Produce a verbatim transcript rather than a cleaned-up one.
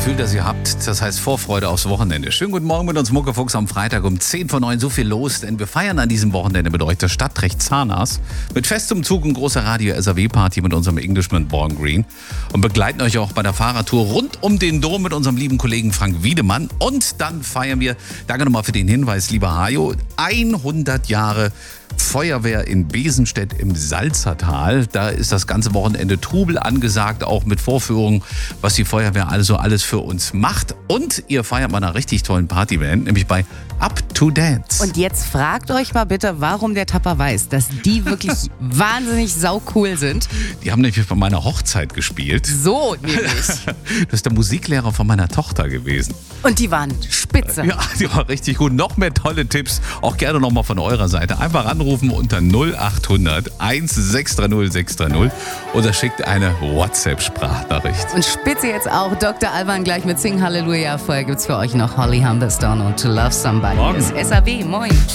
Gefühl, das ihr habt, das heißt Vorfreude aufs Wochenende. Schönen guten Morgen mit uns Muckefuchs am Freitag um zehn vor neun. So viel los, denn wir feiern an diesem Wochenende mit euch das Stadtrecht Zahnarzt mit festumzug und großer Radio-S A W-Party mit unserem Englishman Born Green und begleiten euch auch bei der Fahrradtour rund um den Dom mit unserem lieben Kollegen Frank Wiedemann. Und dann feiern wir, danke nochmal für den Hinweis, lieber Hajo, hundert Jahre Feuerwehr in Besenstedt im Salzertal. Da ist das ganze Wochenende Trubel angesagt, auch mit Vorführungen, was die Feuerwehr also alles für uns macht. Und ihr feiert mal einer richtig tollen Partyband, nämlich bei Up to Dance. Und jetzt fragt euch mal bitte, warum der Tapper weiß, dass die wirklich wahnsinnig saucool sind. Die haben nämlich bei meiner Hochzeit gespielt. So nämlich. Das ist der Musiklehrer von meiner Tochter gewesen. Und die waren spitze. Ja, die war richtig gut. Noch mehr tolle Tipps, auch gerne nochmal von eurer Seite. Einfach anrufen unter null acht hundert sechs drei null sechs drei null oder schickt eine WhatsApp-Sprachnachricht. Und spitze jetzt auch Doktor Alban gleich mit Sing Halleluja. Vorher gibt's für euch noch Holly Humberstone und To Love Somebody. Morgen. Das S A W. Moin.